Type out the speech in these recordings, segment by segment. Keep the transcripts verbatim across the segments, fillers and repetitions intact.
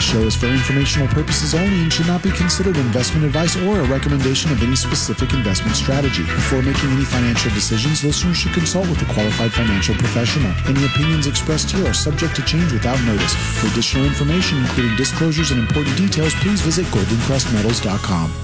This show is for informational purposes only and should not be considered investment advice or a recommendation of any specific investment strategy. Before making any financial decisions, listeners should consult with a qualified financial professional. Any opinions expressed here are subject to change without notice. For additional information, including disclosures and important details, please visit golden crest metals dot com.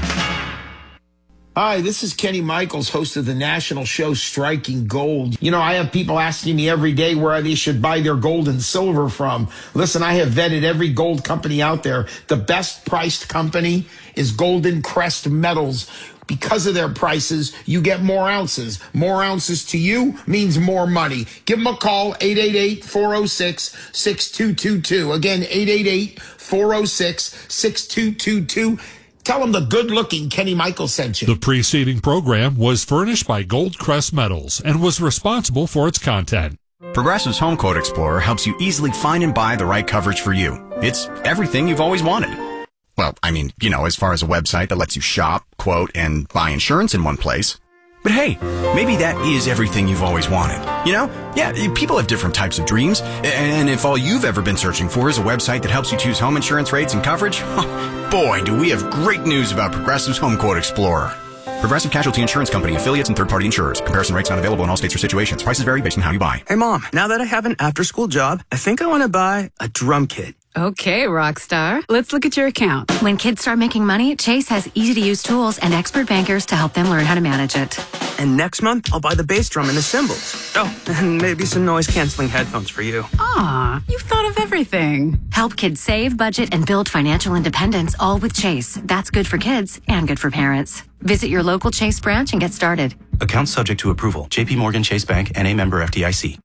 Hi, this is Kenny Michaels, host of the national show Striking Gold. You know, I have people asking me every day where they should buy their gold and silver from. Listen, I have vetted every gold company out there. The best priced company is Golden Crest Metals. Because of their prices, you get more ounces. More ounces to you means more money. Give them a call, eight eight eight, four oh six, six two two two. Again, eight eight eight, four oh six, six two two two. Tell them the good-looking Kenny Michaels sent you. The preceding program was furnished by Gold Crest Metals and was responsible for its content. Progressive's Home Quote Explorer helps you easily find and buy the right coverage for you. It's everything you've always wanted. Well, I mean, you know, as far as a website that lets you shop, quote, and buy insurance in one place. But hey, maybe that is everything you've always wanted. You know? Yeah, people have different types of dreams. And if all you've ever been searching for is a website that helps you choose home insurance rates and coverage, boy, do we have great news about Progressive's Home Quote Explorer. Progressive Casualty Insurance Company, affiliates, and third-party insurers. Comparison rates not available in all states or situations. Prices vary based on how you buy. Hey, Mom, now that I have an after-school job, I think I want to buy a drum kit. Okay, Rockstar. Let's look at your account. When kids start making money, Chase has easy-to-use tools and expert bankers to help them learn how to manage it. And next month, I'll buy the bass drum and the cymbals. Oh, and maybe some noise-canceling headphones for you. Aw, you've thought of everything. Help kids save, budget, and build financial independence, all with Chase. That's good for kids and good for parents. Visit your local Chase branch and get started. Account subject to approval. J P Morgan Chase Bank, N A member F D I C.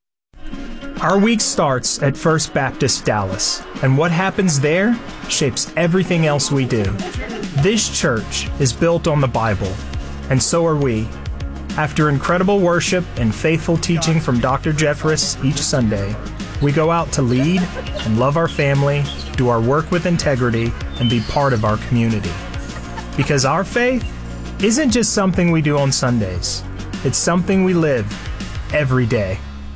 Our week starts at First Baptist Dallas, and what happens there shapes everything else we do. This church is built on the Bible, and so are we. After incredible worship and faithful teaching from Doctor Jeffress each Sunday, we go out to lead and love our family, do our work with integrity, and be part of our community. Because our faith isn't just something we do on Sundays. It's something we live every day.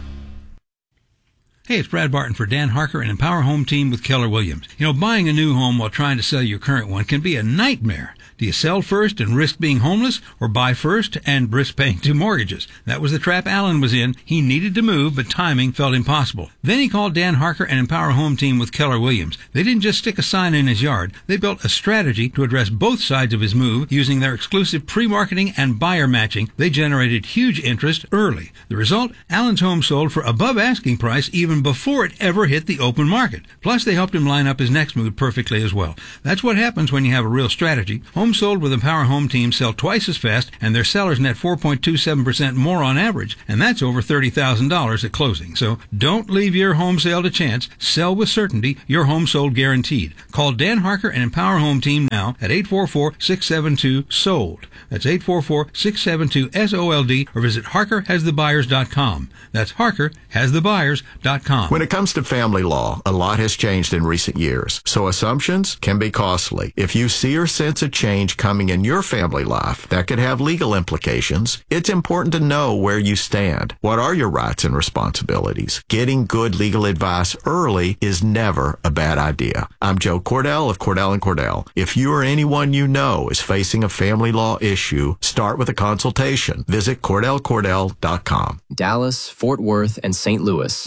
Hey, it's Brad Barton for Dan Harker and Empower Home Team with Keller Williams. You know, buying a new home while trying to sell your current one can be a nightmare. Do you sell first and risk being homeless, or buy first and risk paying two mortgages? That was the trap Alan was in. He needed to move, but timing felt impossible. Then he called Dan Harker and Empower Home Team with Keller Williams. They didn't just stick a sign in his yard. They built a strategy to address both sides of his move using their exclusive pre-marketing and buyer matching. They generated huge interest early. The result? Alan's home sold for above asking price even before it ever hit the open market. Plus, they helped him line up his next move perfectly as well. That's what happens when you have a real strategy. Homes sold with Empower Home Team sell twice as fast, and their sellers net four point two seven percent more on average, and that's over thirty thousand dollars at closing. So don't leave your home sale to chance. Sell with certainty. Your home sold guaranteed. Call Dan Harker and Empower Home Team now at eight four four, six seven two, SOLD. That's eight four four, six seven two, S O L D, or visit harker has the buyers dot com. That's harker has the buyers dot com. When it comes to family law, a lot has changed in recent years, so assumptions can be costly. If you see or sense a change coming in your family life that could have legal implications, it's important to know where you stand. What are your rights and responsibilities? Getting good legal advice early is never a bad idea. I'm Joe Cordell of Cordell and Cordell. If you or anyone you know is facing a family law issue, start with a consultation. Visit cordell cordell dot com. Dallas, Fort Worth, and Saint Louis.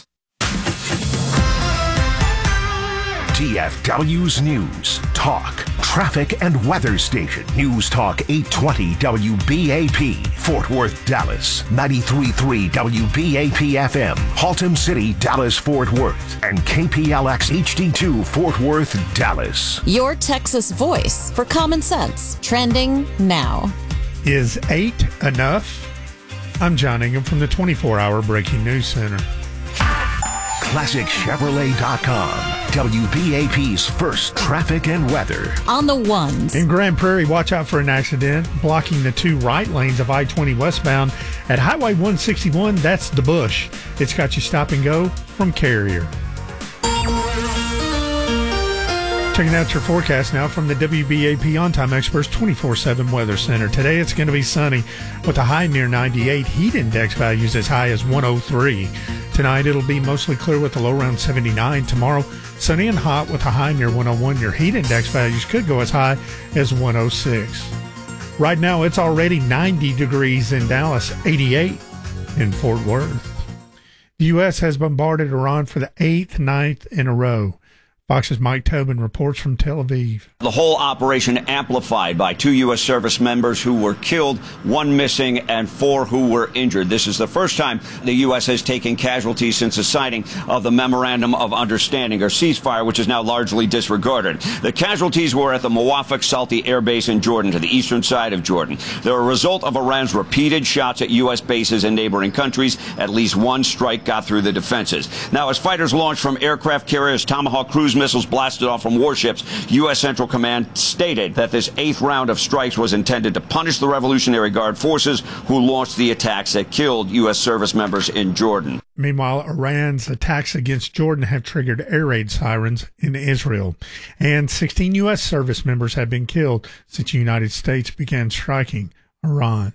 T F W's News, Talk, Traffic, and Weather Station. News Talk eight twenty W B A P, Fort Worth, Dallas. ninety-three point three W B A P F M, Haltom City, Dallas, Fort Worth. And K P L X H D two, Fort Worth, Dallas. Your Texas voice for common sense. Trending now. Is eight enough? I'm John Ingham from the twenty-four hour Breaking News Center. Classic Chevrolet dot com, W B A P's first traffic and weather. On the ones. In Grand Prairie, watch out for an accident blocking the two right lanes of I twenty westbound at Highway one sixty-one. That's the Bush. It's got you stop and go from Carrier. Checking out your forecast now from the W B A P On-Time Experts twenty-four seven Weather Center. Today it's going to be sunny with a high near ninety-eight. Heat index values as high as one oh three. Tonight it'll be mostly clear with a low around seventy-nine. Tomorrow Sunny and hot with a high near one oh one. Your heat index values could go as high as one oh six. Right now, it's already ninety degrees in Dallas, eighty-eight in Fort Worth. The U S has bombarded Iran for the eighth night in a row. Fox's Mike Tobin reports from Tel Aviv. The whole operation amplified by two U S service members who were killed, one missing, and four who were injured. This is the first time the U S has taken casualties since the signing of the Memorandum of Understanding, or ceasefire, which is now largely disregarded. The casualties were at the Muwafaq Salti Air Base in Jordan, to the eastern side of Jordan. They're a result of Iran's repeated shots at U S bases in neighboring countries. At least one strike got through the defenses. Now, as fighters launched from aircraft carriers, Tomahawk cruise missiles blasted off from warships, U S Central Command stated that this eighth round of strikes was intended to punish the Revolutionary Guard forces who launched the attacks that killed U S service members in Jordan. Meanwhile, Iran's attacks against Jordan have triggered air raid sirens in Israel, and sixteen U S service members have been killed since the United States began striking Iran.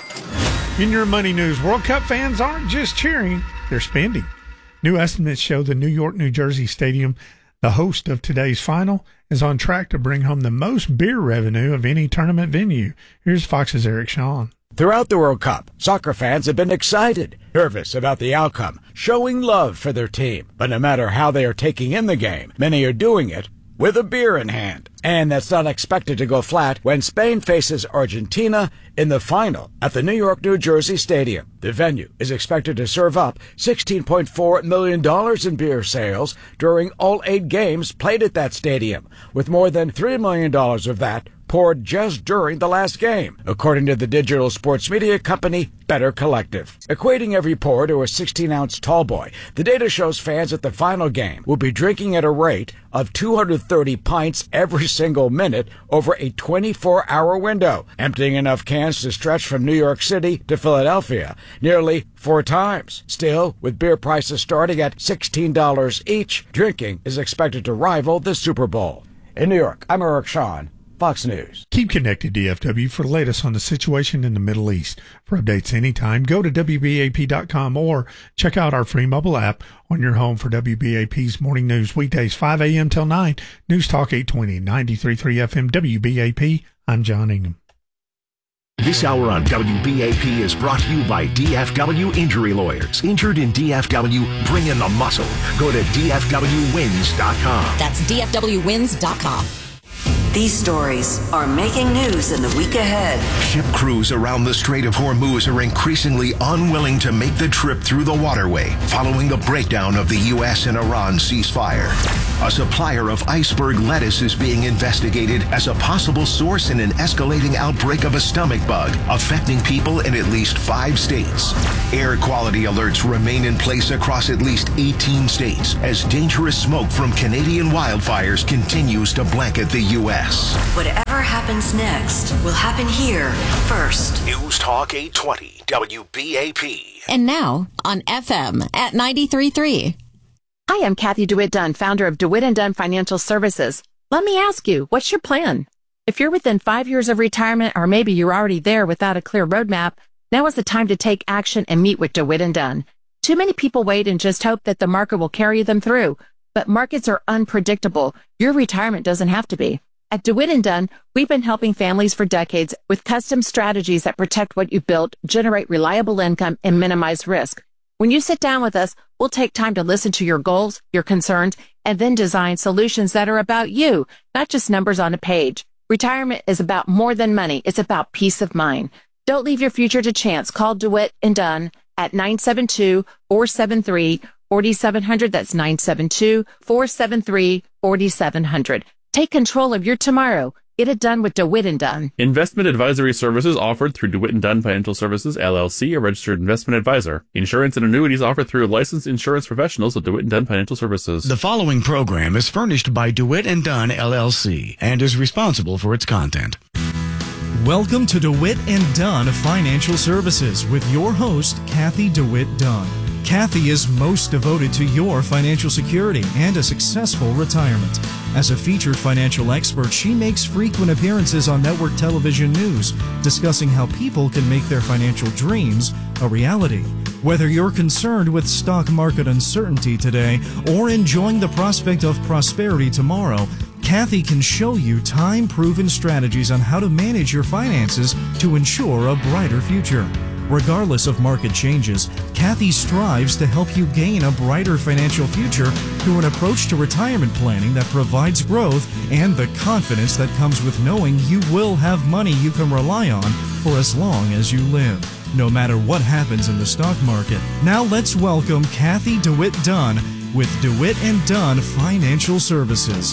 In your money news, World Cup fans aren't just cheering, they're spending. New estimates show the New York, New Jersey Stadium, the host of today's final, is on track to bring home the most beer revenue of any tournament venue. Here's Fox's Eric Shawn. Throughout the World Cup, soccer fans have been excited, nervous about the outcome, showing love for their team. But no matter how they are taking in the game, many are doing it with a beer in hand. And that's not expected to go flat when Spain faces Argentina in the final at the New York, New Jersey Stadium. The venue is expected to serve up sixteen point four million dollars in beer sales during all eight games played at that stadium, with more than three million dollars of that poured just during the last game, according to the digital sports media company Better Collective. Equating every pour to a sixteen-ounce tall boy, the data shows fans at the final game will be drinking at a rate of two hundred thirty pints every single minute over a twenty-four hour window, emptying enough cans to stretch from New York City to Philadelphia nearly four times. Still, with beer prices starting at sixteen dollars each, drinking is expected to rival the Super Bowl. In New York, I'm Eric Shawn, Fox News. Keep connected, D F W, for the latest on the situation in the Middle East. For updates anytime, go to W B A P dot com or check out our free mobile app on your home for W B A P's morning news, weekdays five a.m. till nine. News Talk eight twenty, ninety-three point three F M, W B A P. I'm John Ingham. This hour on W B A P is brought to you by D F W Injury Lawyers. Injured in D F W? Bring in the muscle. Go to D F W wins dot com. That's D F W wins dot com. These stories are making news in the week ahead. Ship crews around the Strait of Hormuz are increasingly unwilling to make the trip through the waterway following the breakdown of the U S and Iran ceasefire. A supplier of iceberg lettuce is being investigated as a possible source in an escalating outbreak of a stomach bug affecting people in at least five states. Air quality alerts remain in place across at least eighteen states as dangerous smoke from Canadian wildfires continues to blanket the U S. Whatever happens next will happen here first. News Talk eight twenty W B A P. And now on F M at ninety-three point three. Hi, I'm Kathy DeWitt Dunn, founder of DeWitt and Dunn Financial Services. Let me ask you, what's your plan? If you're within five years of retirement, or maybe you're already there without a clear roadmap, now is the time to take action and meet with DeWitt and Dunn. Too many people wait and just hope that the market will carry them through. But markets are unpredictable. Your retirement doesn't have to be. At DeWitt and Dunn, we've been helping families for decades with custom strategies that protect what you built, generate reliable income, and minimize risk. When you sit down with us, we'll take time to listen to your goals, your concerns, and then design solutions that are about you, not just numbers on a page. Retirement is about more than money. It's about peace of mind. Don't leave your future to chance. Call DeWitt and Dunn at nine seven two, four seven three, four seven zero zero. That's nine seven two, four seven three, four seven zero zero. Take control of your tomorrow. Get it done with DeWitt and Dunn. Investment advisory services offered through DeWitt and Dunn Financial Services, L L C, a registered investment advisor. Insurance and annuities offered through licensed insurance professionals of DeWitt and Dunn Financial Services. The following program is furnished by DeWitt and Dunn, L L C, and is responsible for its content. Welcome to DeWitt and Dunn Financial Services with your host, Kathy DeWitt Dunn. Kathy is most devoted to your financial security and a successful retirement. As a featured financial expert, she makes frequent appearances on network television news, discussing how people can make their financial dreams a reality. Whether you're concerned with stock market uncertainty today or enjoying the prospect of prosperity tomorrow, Kathy can show you time-proven strategies on how to manage your finances to ensure a brighter future. Regardless of market changes, Kathy strives to help you gain a brighter financial future through an approach to retirement planning that provides growth and the confidence that comes with knowing you will have money you can rely on for as long as you live, no matter what happens in the stock market. Now let's welcome Kathy DeWitt Dunn with DeWitt and Dunn Financial Services.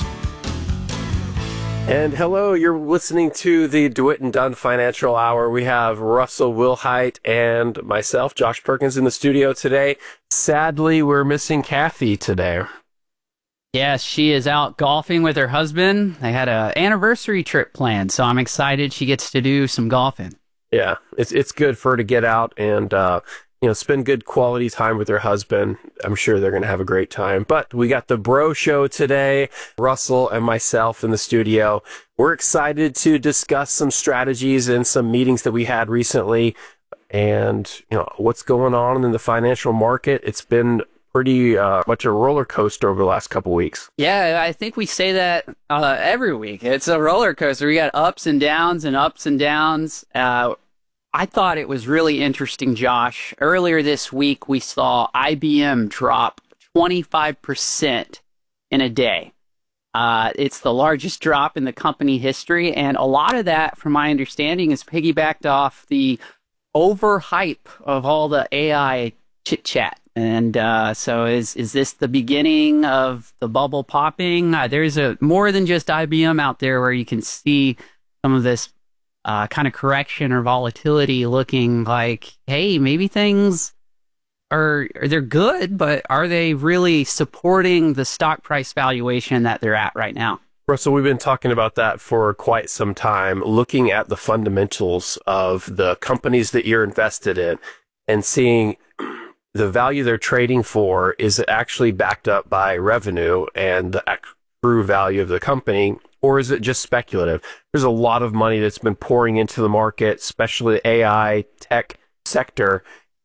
And hello, you're listening to the DeWitt and Dunn Financial Hour. We have Russell Wilhite and myself, Josh Perkins, in the studio today. Sadly, we're missing Kathy today. Yes, she is out golfing with her husband. They had an anniversary trip planned, so I'm excited she gets to do some golfing. Yeah, it's it's good for her to get out and uh, you know, spend good quality time with her husband. I'm sure they're going to have a great time. But we got the Bro Show today, Russell and myself in the studio. We're excited to discuss some strategies and some meetings that we had recently and, you know, what's going on in the financial market. It's been pretty uh, much a roller coaster over the last couple weeks. Yeah, I think we say that uh, every week. It's a roller coaster. We got ups and downs and ups and downs. Uh, I thought it was really interesting, Josh. Earlier this week, we saw I B M drop twenty-five percent in a day. Uh, it's the largest drop in the company history, and a lot of that, from my understanding, is piggybacked off the overhype of all the A I chit-chat. And uh, so is is this the beginning of the bubble popping? Uh, there's a more than just I B M out there where you can see some of this Uh, kind of correction or volatility looking like, hey, maybe things are, they're good, but are they really supporting the stock price valuation that they're at right now? Russell, we've been talking about that for quite some time, looking at the fundamentals of the companies that you're invested in and seeing the value they're trading for is actually backed up by revenue and the true value of the company. Or is it just speculative? There's a lot of money that's been pouring into the market, especially the A I tech sector.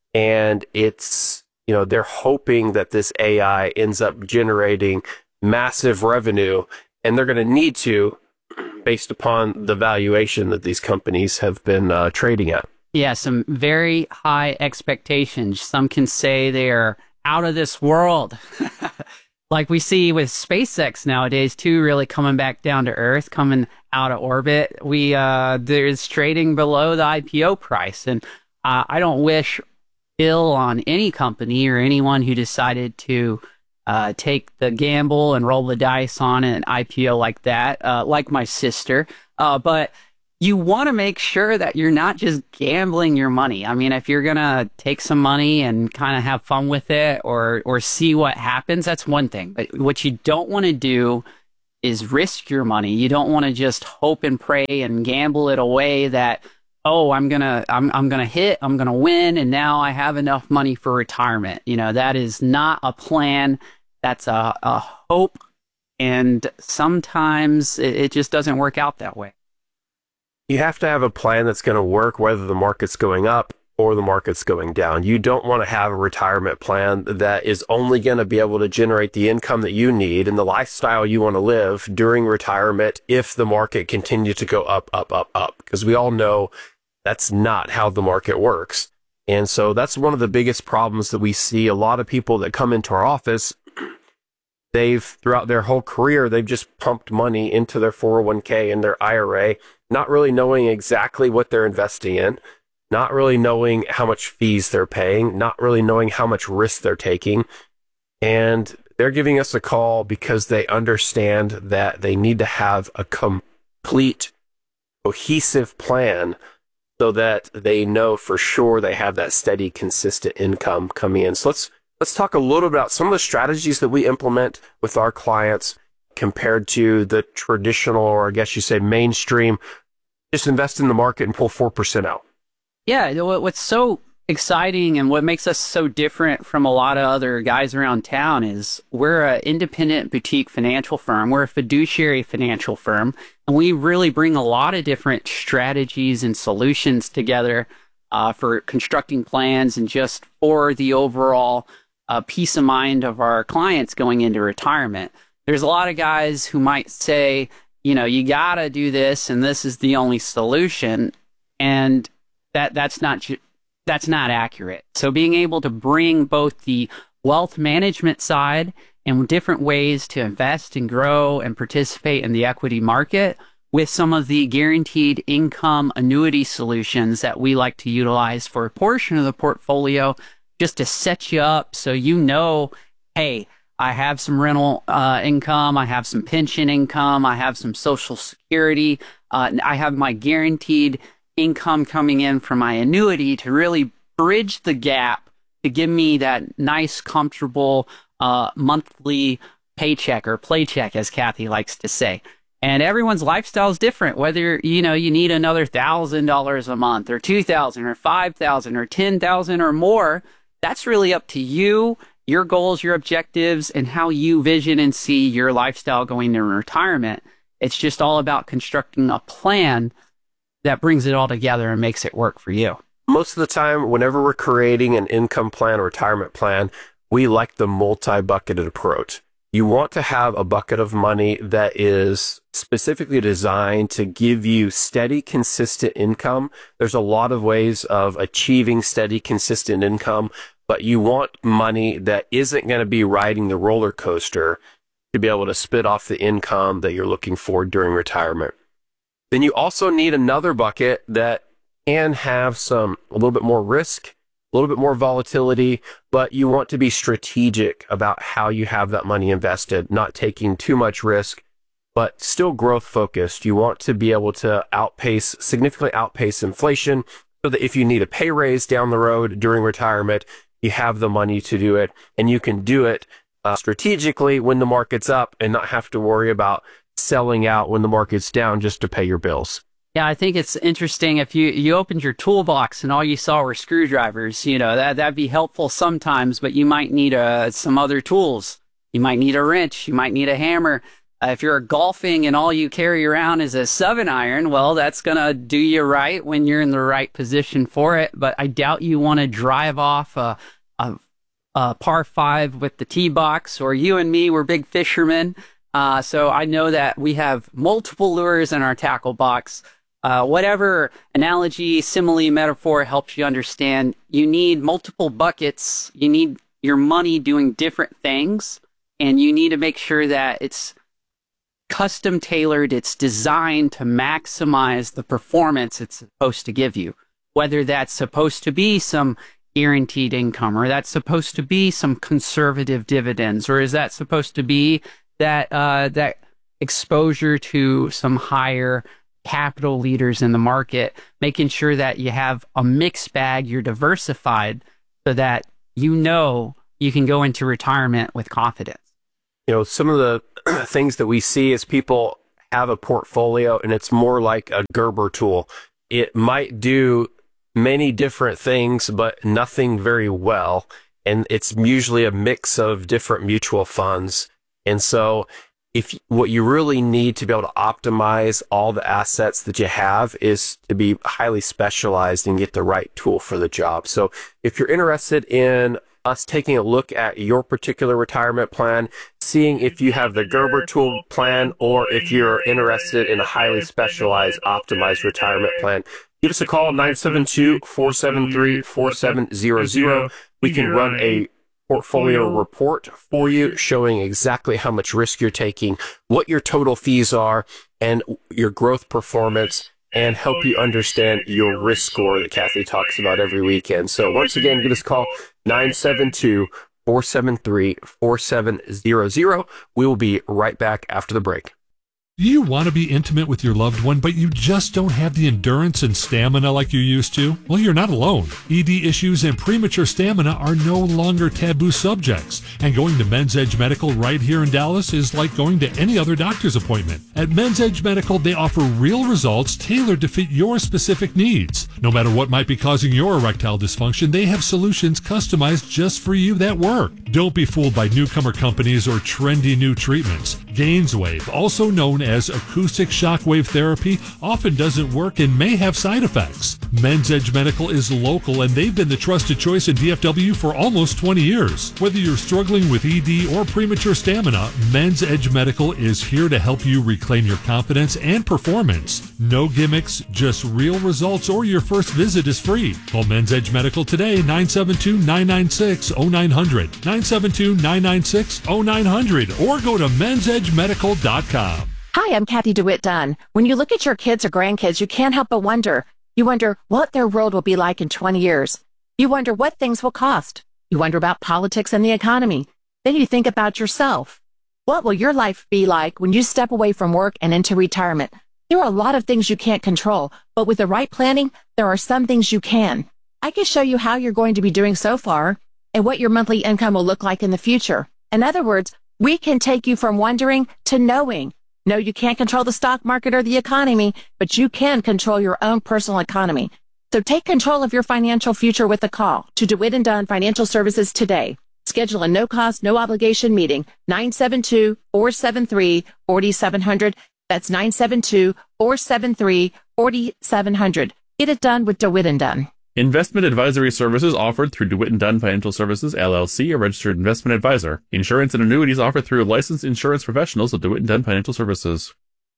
And it's, you know, they're hoping that this A I ends up generating massive revenue, and they're going to need to, based upon the valuation that these companies have been uh, trading at. Yeah, some very high expectations. Some can say they are out of this world. Like we see with SpaceX nowadays, too, really coming back down to Earth, coming out of orbit. We uh, there's trading below the I P O price. And uh, I don't wish ill on any company or anyone who decided to uh, take the gamble and roll the dice on an I P O like that, uh, like my sister. Uh, but you want to make sure that you're not just gambling your money. I mean, if you're going to take some money and kind of have fun with it or or see what happens, that's one thing. But what you don't want to do is risk your money. You don't want to just hope and pray and gamble it away that, oh, I'm going to I'm I'm going to hit, I'm going to win, and now I have enough money for retirement. You know, that is not a plan. That's a, a hope, and sometimes it, it just doesn't work out that way. You have to have a plan that's going to work whether the market's going up or the market's going down. You don't want to have a retirement plan that is only going to be able to generate the income that you need and the lifestyle you want to live during retirement if the market continues to go up, up, up, up. Because we all know that's not how the market works. And so that's one of the biggest problems that we see. A lot of people that come into our office, they've, throughout their whole career, they've just pumped money into their four oh one k and their I R A, not really knowing exactly what they're investing in, not really knowing how much fees they're paying, not really knowing how much risk they're taking. And they're giving us a call because they understand that they need to have a complete, cohesive plan so that they know for sure they have that steady, consistent income coming in. So let's let's talk a little about some of the strategies that we implement with our clients compared to the traditional, or I guess you say mainstream, just invest in the market and pull four percent out. Yeah, what's so exciting and what makes us so different from a lot of other guys around town is we're an independent boutique financial firm. We're a fiduciary financial firm, and we really bring a lot of different strategies and solutions together uh, for constructing plans and just for the overall uh, peace of mind of our clients going into retirement. There's a lot of guys who might say, you know, you got to do this and this is the only solution. And that that's not that's not accurate. So being able to bring both the wealth management side and different ways to invest and grow and participate in the equity market with some of the guaranteed income annuity solutions that we like to utilize for a portion of the portfolio, just to set you up so you know, hey, I have some rental uh, income, I have some pension income, I have some Social Security, uh, I have my guaranteed income coming in from my annuity to really bridge the gap to give me that nice, comfortable uh, monthly paycheck or playcheck, as Kathy likes to say. And everyone's lifestyle is different, whether, you know, you need another one thousand dollars a month or two thousand dollars or five thousand dollars or ten thousand dollars or more. That's really up to you, your goals, your objectives, and how you vision and see your lifestyle going into retirement. It's just all about constructing a plan that brings it all together and makes it work for you. Most of the time, whenever we're creating an income plan or retirement plan, we like the multi-bucketed approach. You want to have a bucket of money that is specifically designed to give you steady, consistent income. There's a lot of ways of achieving steady, consistent income, but you want money that isn't going to be riding the roller coaster to be able to spit off the income that you're looking for during retirement. Then you also need another bucket that can have some, a little bit more risk, a little bit more volatility, but you want to be strategic about how you have that money invested, not taking too much risk, but still growth focused. You want to be able to outpace, significantly outpace inflation so that if you need a pay raise down the road during retirement, you have the money to do it, and you can do it uh, strategically when the market's up and not have to worry about selling out when the market's down just to pay your bills. Yeah, I think it's interesting if you, you opened your toolbox and all you saw were screwdrivers, you know, that, that'd be helpful sometimes, but you might need uh, some other tools. You might need a wrench. You might need a hammer. Uh, if you're golfing and all you carry around is a seven iron, well, that's going to do you right when you're in the right position for it. But I doubt you want to drive off a, a, a par five with the tee box, or you and me, we're big fishermen. Uh, so I know that we have multiple lures in our tackle box. Uh, whatever analogy, simile, metaphor helps you understand, you need multiple buckets. You need your money doing different things, and you need to make sure that it's custom tailored. It's designed to maximize the performance it's supposed to give you, whether that's supposed to be some guaranteed income, or that's supposed to be some conservative dividends, or is that supposed to be that uh, that exposure to some higher capital leaders in the market, making sure that you have a mixed bag, you're diversified so that you know you can go into retirement with confidence. You know, some of the things that we see is people have a portfolio and it's more like a Gerber tool. It might do many different things, but nothing very well. And it's usually a mix of different mutual funds. And so if what you really need to be able to optimize all the assets that you have is to be highly specialized and get the right tool for the job. So if you're interested in us taking a look at your particular retirement plan, seeing if you have the Gerber tool plan, or if you're interested in a highly specialized, optimized retirement plan, give us a call, nine seven two, four seven three, four seven zero zero. We can run a portfolio report for you showing exactly how much risk you're taking, what your total fees are, and your growth performance, and help you understand your risk score that Kathy talks about every weekend. So once again, give us a call, nine seven two, four seven three, four seven zero zero. We will be right back after the break. Do you want to be intimate with your loved one, but you just don't have the endurance and stamina like you used to? Well, you're not alone. E D issues and premature stamina are no longer taboo subjects, and going to Men's Edge Medical right here in Dallas is like going to any other doctor's appointment. At Men's Edge Medical, they offer real results tailored to fit your specific needs. No matter what might be causing your erectile dysfunction, they have solutions customized just for you that work. Don't be fooled by newcomer companies or trendy new treatments. Gainswave, also known as acoustic shockwave therapy, often doesn't work and may have side effects. Men's Edge Medical is local and they've been the trusted choice in D F W for almost twenty years. Whether you're struggling with E D or premature stamina, Men's Edge Medical is here to help you reclaim your confidence and performance. No gimmicks, just real results, or your first visit is free. Call Men's Edge Medical today, nine seven two, nine nine six, zero nine zero zero, nine seven two, nine nine six, zero nine zero zero, or go to men's edge medical dot com. Hi, I'm Kathy DeWitt Dunn. When you look at your kids or grandkids, you can't help but wonder. You wonder what their world will be like in twenty years. You wonder what things will cost. You wonder about politics and the economy. Then you think about yourself. What will your life be like when you step away from work and into retirement? There are a lot of things you can't control, but with the right planning, there are some things you can. I can show you how you're going to be doing so far and what your monthly income will look like in the future. In other words, we can take you from wondering to knowing. No, you can't control the stock market or the economy, but you can control your own personal economy. So take control of your financial future with a call to DeWitt and Dunn Financial Services today. Schedule a no-cost, no-obligation meeting, nine seven two, four seven three, four seven zero zero. That's nine seven two, four seven three, four seven zero zero. Get it done with DeWitt and Dunn. Investment advisory services offered through DeWitt and Dunn Financial Services, L L C, a registered investment advisor. Insurance and annuities offered through licensed insurance professionals of DeWitt and Dunn Financial Services.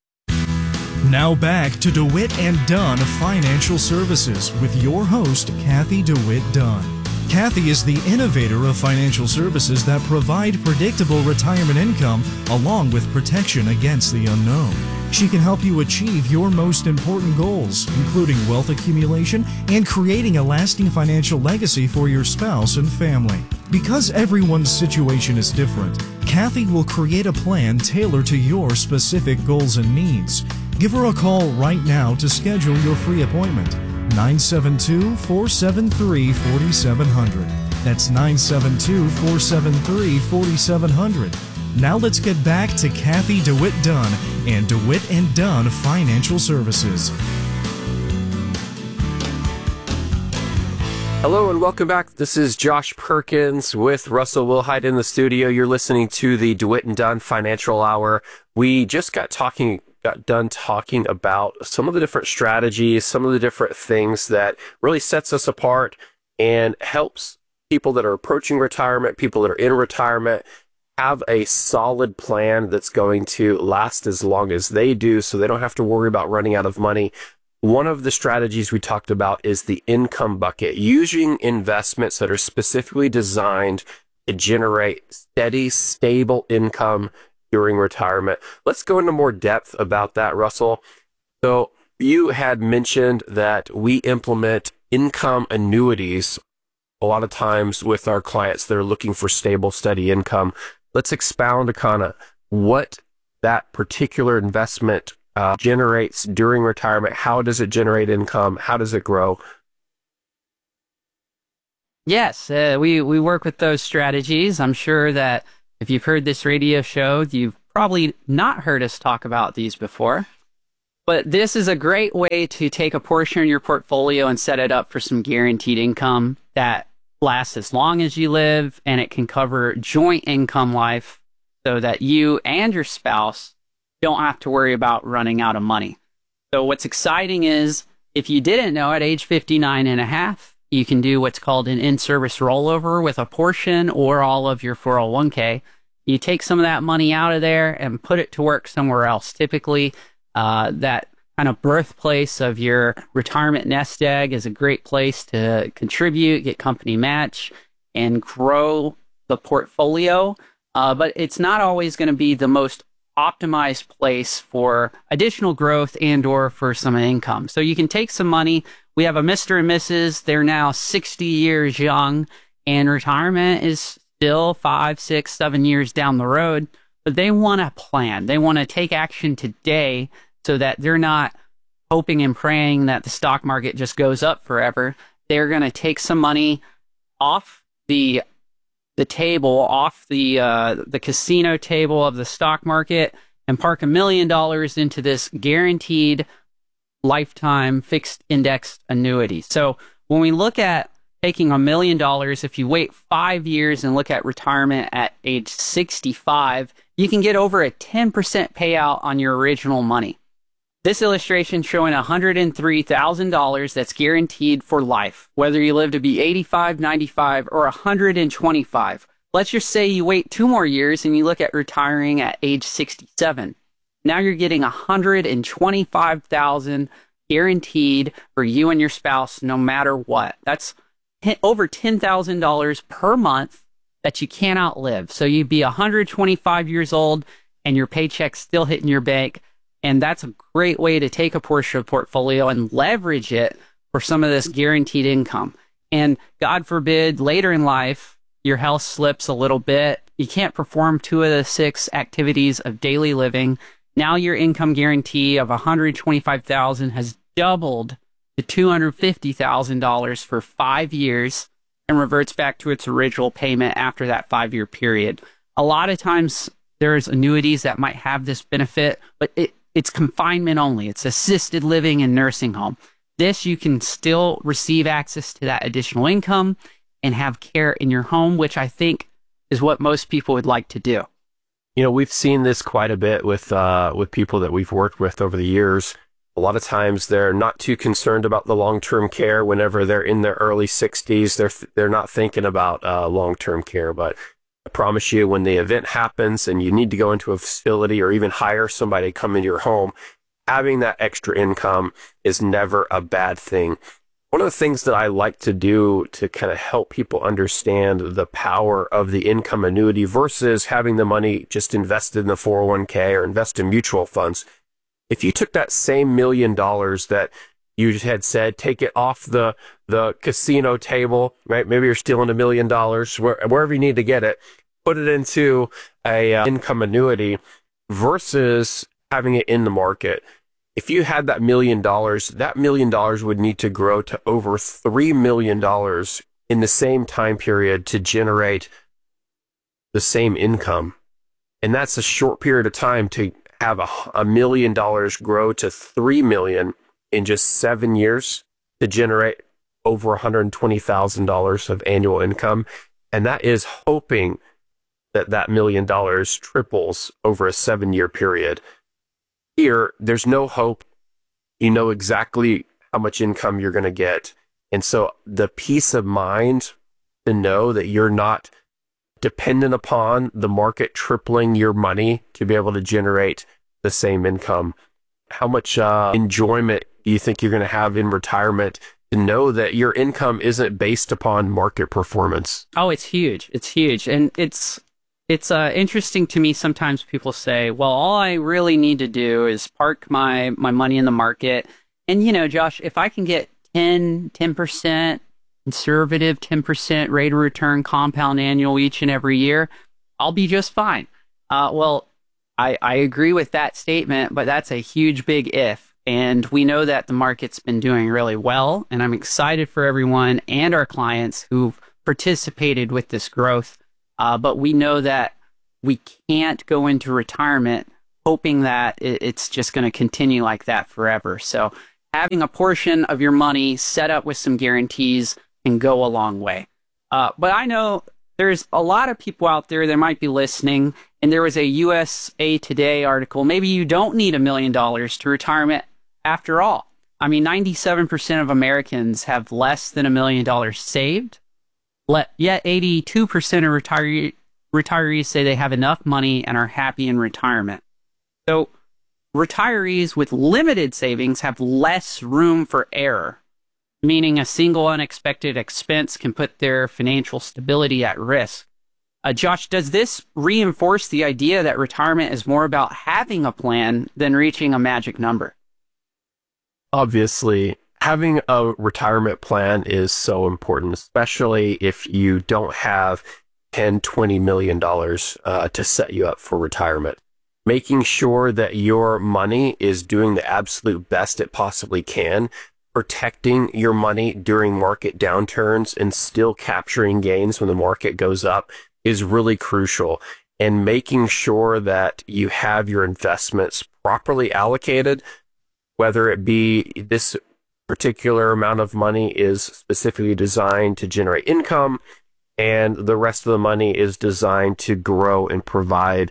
Now back to DeWitt and Dunn Financial Services with your host, Kathy DeWitt Dunn. Kathy is the innovator of financial services that provide predictable retirement income along with protection against the unknown. She can help you achieve your most important goals, including wealth accumulation and creating a lasting financial legacy for your spouse and family. Because everyone's situation is different, Kathy will create a plan tailored to your specific goals and needs. Give her a call right now to schedule your free appointment. nine seven two, four seven three, four seven zero zero. That's nine seven two, four seven three, four seven zero zero. Now let's get back to Kathy DeWitt Dunn and DeWitt and Dunn Financial Services. Hello and welcome back. This is Josh Perkins with Russell Wilhite in the studio. You're listening to the DeWitt and Dunn Financial Hour. We just got talking got done talking about some of the different strategies, some of the different things that really sets us apart and helps people that are approaching retirement, people that are in retirement, have a solid plan that's going to last as long as they do so they don't have to worry about running out of money. One of the strategies we talked about is the income bucket, using investments that are specifically designed to generate steady, stable income during retirement. Let's go into more depth about that, Russell. So you had mentioned that we implement income annuities a lot of times with our clients that are looking for stable, steady income. Let's expound upon what that particular investment uh, generates during retirement. How does it generate income? How does it grow? Yes, uh, we, we work with those strategies. I'm sure that if you've heard this radio show, you've probably not heard us talk about these before. But this is a great way to take a portion of your portfolio and set it up for some guaranteed income that lasts as long as you live, and it can cover joint income life so that you and your spouse don't have to worry about running out of money. So what's exciting is, if you didn't know, at age fifty-nine and a half, you can do what's called an in-service rollover with a portion or all of your four oh one k. You take some of that money out of there and put it to work somewhere else. Typically, uh, that kind of birthplace of your retirement nest egg is a great place to contribute, get company match, and grow the portfolio. Uh, but it's not always going to be the most optimized place for additional growth and or for some income. So you can take some money. We have a Mister and Missus They're now sixty years young, and retirement is still five, six, seven years down the road, but they want to plan. They want to take action today so that they're not hoping and praying that the stock market just goes up forever. They're going to take some money off the the table, off the uh, the casino table of the stock market, and park a million dollars into this guaranteed lifetime fixed indexed annuity. So when we look at taking a million dollars, if you wait five years and look at retirement at age sixty-five, you can get over a ten percent payout on your original money. This illustration showing one hundred three thousand dollars that's guaranteed for life, whether you live to be eighty-five, ninety-five, or one hundred twenty-five. Let's just say you wait two more years and you look at retiring at age sixty-seven. Now you're getting one hundred twenty-five thousand dollars guaranteed for you and your spouse no matter what. That's over ten thousand dollars per month that you can't outlive. So you'd be one hundred twenty-five years old and your paycheck's still hitting your bank. And that's a great way to take a portion of portfolio and leverage it for some of this guaranteed income. And God forbid, later in life, your health slips a little bit. You can't perform two of the six activities of daily living. Now your income guarantee of one hundred twenty-five thousand dollars has doubled to two hundred fifty thousand dollars for five years and reverts back to its original payment after that five-year period. A lot of times there's annuities that might have this benefit, but it It's confinement only. It's assisted living and nursing home. This, you can still receive access to that additional income and have care in your home, which I think is what most people would like to do. You know, we've seen this quite a bit with uh, with people that we've worked with over the years. A lot of times they're not too concerned about the long-term care. Whenever they're in their early sixties, they're they're not thinking about uh, long-term care, but I promise you, when the event happens and you need to go into a facility or even hire somebody to come into your home, having that extra income is never a bad thing. One of the things that I like to do to kind of help people understand the power of the income annuity versus having the money just invested in the four oh one k or invest in mutual funds. If you took that same million dollars that you had said, take it off the the casino table, right? Maybe you're stealing a million dollars, wherever you need to get it, put it into a uh, income annuity versus having it in the market. If you had that million dollars, that million dollars would need to grow to over three million dollars in the same time period to generate the same income. And that's a short period of time to have a, a million dollars grow to three million dollars in just seven years to generate over one hundred twenty thousand dollars of annual income. And that is hoping that that million dollars triples over a seven-year period. Here, there's no hope. You know exactly how much income you're going to get. And so the peace of mind to know that you're not dependent upon the market tripling your money to be able to generate the same income. How much uh, enjoyment do you think you're going to have in retirement to know that your income isn't based upon market performance? Oh, it's huge. It's huge. And it's it's uh, interesting to me. Sometimes people say, well, all I really need to do is park my, my money in the market. And, you know, Josh, if I can get ten, ten percent conservative, ten percent rate of return compound annual each and every year, I'll be just fine. Uh, well, I, I agree with that statement, but that's a huge big if. And we know that the market's been doing really well, and I'm excited for everyone and our clients who've participated with this growth. Uh, but we know that we can't go into retirement hoping that it, it's just going to continue like that forever. So having a portion of your money set up with some guarantees can go a long way. Uh, but I know there's a lot of people out there that might be listening, and there was a U S A Today article. Maybe you don't need a million dollars to retirement after all. I mean, ninety-seven percent of Americans have less than a million dollars saved, yet eighty-two percent of retiree, retirees say they have enough money and are happy in retirement. So retirees with limited savings have less room for error, meaning a single unexpected expense can put their financial stability at risk. Uh, Josh, does this reinforce the idea that retirement is more about having a plan than reaching a magic number? Obviously, having a retirement plan is so important, especially if you don't have ten, twenty million dollars uh, to set you up for retirement. Making sure that your money is doing the absolute best it possibly can, protecting your money during market downturns and still capturing gains when the market goes up is really crucial. And making sure that you have your investments properly allocated, whether it be this particular amount of money is specifically designed to generate income and the rest of the money is designed to grow and provide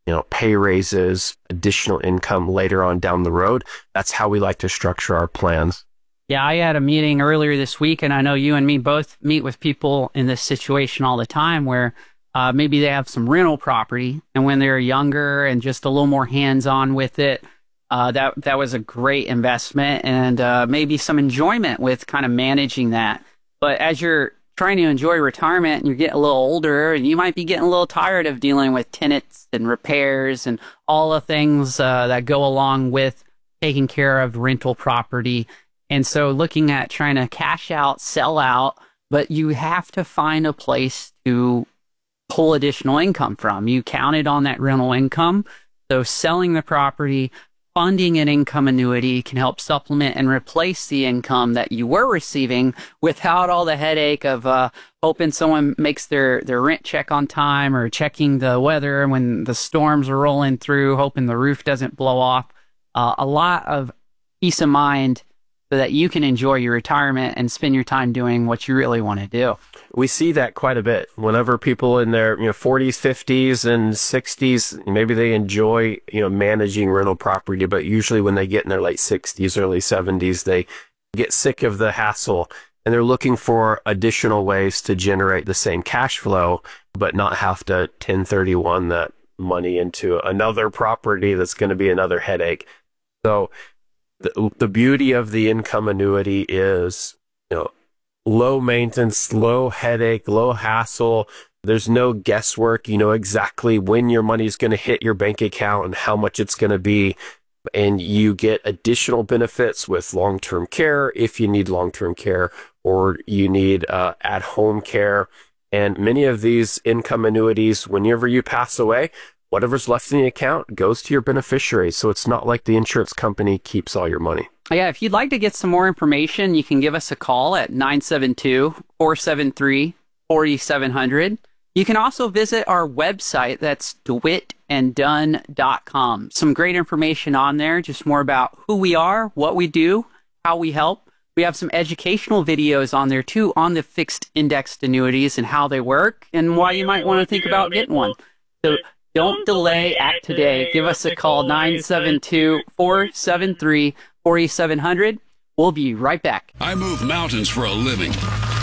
you know, pay raises, additional income later on down the road. That's how we like to structure our plans. Yeah, I had a meeting earlier this week, and I know you and me both meet with people in this situation all the time where uh, maybe they have some rental property, and when they're younger and just a little more hands-on with it, uh, that that was a great investment, and uh, maybe some enjoyment with kind of managing that. But as you're trying to enjoy retirement and you're getting a little older, and you might be getting a little tired of dealing with tenants and repairs and all the things uh, that go along with taking care of rental property. And so looking at trying to cash out, sell out, but you have to find a place to pull additional income from. You counted on that rental income. So selling the property, funding an income annuity can help supplement and replace the income that you were receiving without all the headache of uh, hoping someone makes their, their rent check on time or checking the weather when the storms are rolling through, hoping the roof doesn't blow off. Uh, a lot of peace of mind so that you can enjoy your retirement and spend your time doing what you really want to do. We see that quite a bit. Whenever people in their you know forties, fifties, and sixties, maybe they enjoy you know managing rental property, but usually when they get in their late sixties, early seventies, they get sick of the hassle and they're looking for additional ways to generate the same cash flow, but not have to ten thirty-one that money into another property that's going to be another headache. So The, the beauty of the income annuity is, you know, low maintenance, low headache, low hassle. There's no guesswork. You know exactly when your money is going to hit your bank account and how much it's going to be. And you get additional benefits with long-term care if you need long-term care or you need uh, at-home care. And many of these income annuities, whenever you pass away, whatever's left in the account goes to your beneficiary. So it's not like the insurance company keeps all your money. Yeah, if you'd like to get some more information, you can give us a call at nine seven two, four seven three, four seven zero zero. You can also visit our website. That's dewitt and dunn dot com. Some great information on there, just more about who we are, what we do, how we help. We have some educational videos on there, too, on the fixed indexed annuities and how they work and why you might want to think about getting one. So don't delay, act today. Give us a call, nine seven two, four seven three, four seven zero zero. We'll be right back. I move mountains for a living.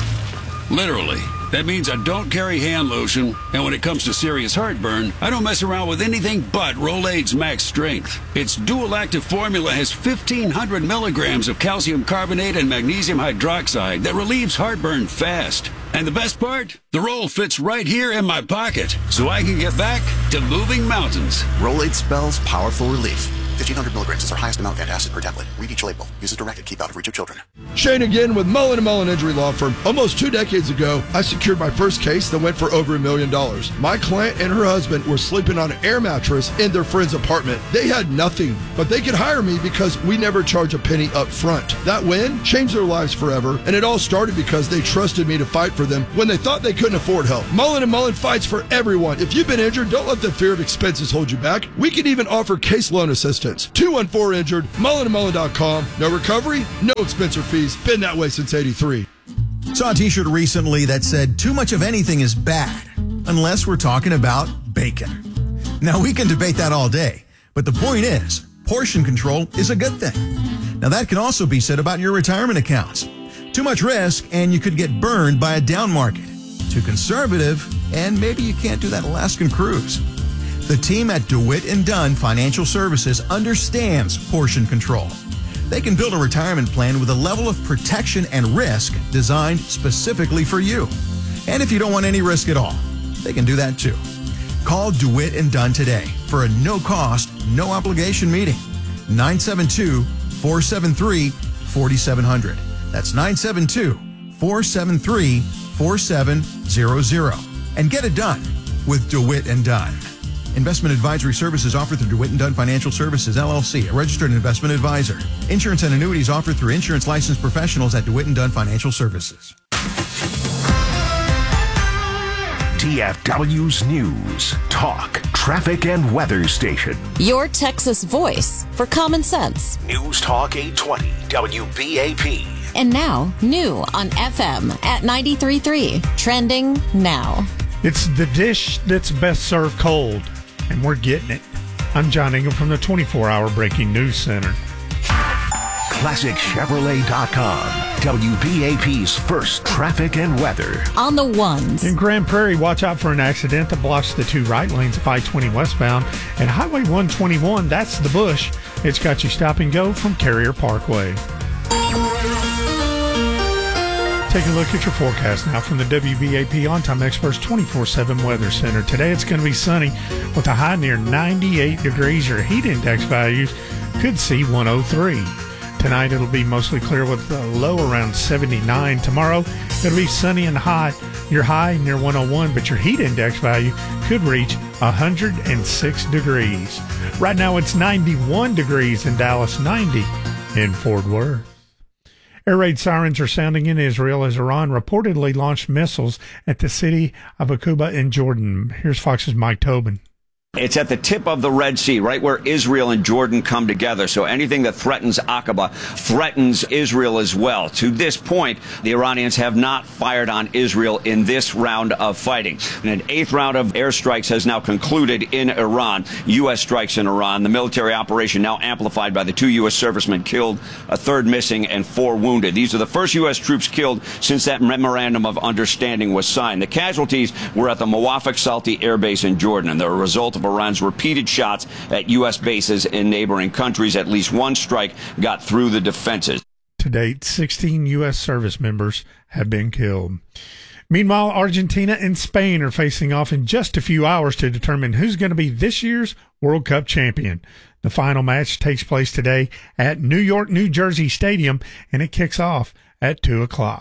Literally. That means I don't carry hand lotion, and when it comes to serious heartburn, I don't mess around with anything but Rolaids Max Strength. Its dual-active formula has fifteen hundred milligrams of calcium carbonate and magnesium hydroxide that relieves heartburn fast. And the best part? The roll fits right here in my pocket, so I can get back to moving mountains. Rolaids spells powerful relief. fifteen hundred milligrams is our highest amount of antacid per tablet. Read each label. Use as directed. Keep out of reach of children. Shane again with Mullen and Mullen Injury Law Firm. Almost two decades ago, I secured my first case that went for over a million dollars. My client and her husband were sleeping on an air mattress in their friend's apartment. They had nothing, but they could hire me because we never charge a penny up front. That win changed their lives forever, and it all started because they trusted me to fight for them when they thought they couldn't afford help. Mullen and Mullen fights for everyone. If you've been injured, don't let the fear of expenses hold you back. We can even offer case loan assistance. two one four injured, mullen and mullen dot com. No recovery, no expense or fees. Been that way since eighty-three. Saw a t-shirt recently that said, too much of anything is bad, unless we're talking about bacon. Now, we can debate that all day, but the point is, portion control is a good thing. Now, that can also be said about your retirement accounts. Too much risk, and you could get burned by a down market. Too conservative, and maybe you can't do that Alaskan cruise. The team at DeWitt and Dunn Financial Services understands portion control. They can build a retirement plan with a level of protection and risk designed specifically for you. And if you don't want any risk at all, they can do that too. Call DeWitt and Dunn today for a no-cost, no-obligation meeting. nine seven two, four seven three, four seven zero zero. That's nine seven two, four seven three, four seven zero zero. And get it done with DeWitt and Dunn. Investment advisory services offered through DeWitt and Dunn Financial Services, L L C, a registered investment advisor. Insurance and annuities offered through insurance licensed professionals at DeWitt and Dunn Financial Services. T F W's News, Talk, Traffic, and Weather Station. Your Texas voice for common sense. News Talk eight twenty W B A P. And now, new on F M at ninety-three point three. Trending now. It's the dish that's best served cold. and we're getting it. I'm John Ingham from the twenty-four hour Breaking News Center. Classic Chevrolet dot com. W B A P's first traffic and weather. On the ones. In Grand Prairie, watch out for an accident that blocks the two right lanes of I twenty westbound. And Highway one twenty-one, that's the bush. It's got you stop and go from Carrier Parkway. Take a look at your forecast now from the W B A P On Time Experts twenty-four seven Weather Center. Today it's going to be sunny with a high near ninety-eight degrees. Your heat index values could see one oh three. Tonight it'll be mostly clear with a low around seventy-nine. Tomorrow it'll be sunny and hot. Your high near one oh one, but your heat index value could reach one hundred six degrees. Right now it's ninety-one degrees in Dallas, ninety in Fort Worth. Air raid sirens are sounding in Israel as Iran reportedly launched missiles at the city of Aqaba in Jordan. Here's Fox's Mike Tobin. It's at the tip of the Red Sea, right where Israel and Jordan come together. So anything that threatens Aqaba threatens Israel as well. To this point, the Iranians have not fired on Israel in this round of fighting. And an eighth round of airstrikes has now concluded in Iran. U S strikes in Iran. The military operation now amplified by the two U S servicemen killed, a third missing, and four wounded. These are the first U S troops killed since that memorandum of understanding was signed. The casualties were at the Muwafaq Salti Air Base in Jordan, and they're a result of Iran's repeated shots at U S bases in neighboring countries. At least one strike got through the defenses. To date, sixteen U S service members have been killed. Meanwhile, Argentina and Spain are facing off in just a few hours to determine who's going to be this year's World Cup champion. The final match takes place today at New York, New Jersey Stadium, and it kicks off at two o'clock.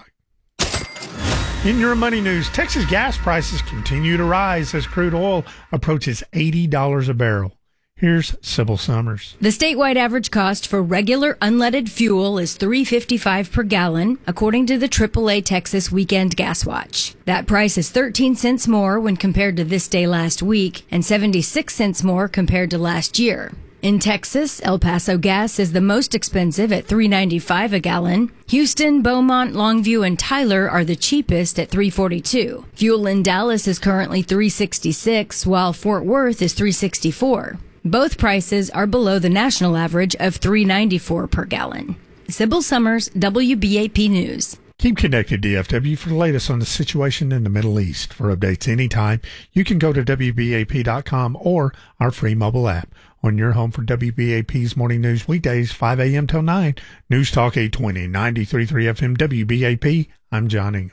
In your money news, Texas gas prices continue to rise as crude oil approaches eighty dollars a barrel. Here's Sybil Summers. The statewide average cost for regular unleaded fuel is three dollars and fifty-five cents per gallon, according to the triple A Texas Weekend Gas Watch. That price is thirteen cents more when compared to this day last week and seventy-six cents more compared to last year. In Texas, El Paso gas is the most expensive at three dollars and ninety-five cents a gallon. Houston, Beaumont, Longview, and Tyler are the cheapest at three dollars and forty-two cents. Fuel in Dallas is currently three dollars and sixty-six cents, while Fort Worth is three dollars and sixty-four cents. Both prices are below the national average of three dollars and ninety-four cents per gallon. Sybil Summers, W B A P News. Keep connected, D F W, for the latest on the situation in the Middle East. For updates anytime, you can go to W B A P dot com or our free mobile app. On your home for W B A P's Morning News weekdays, five a.m. till nine. News Talk eight twenty, ninety-three point three F M W B A P. I'm John Ingham.